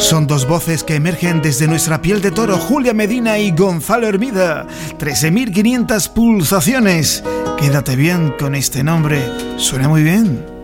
Son dos voces que emergen desde nuestra piel de toro, Julia Medina y Gonzalo Hermida. 13.500 pulsaciones. Quédate bien con este nombre, suena muy bien.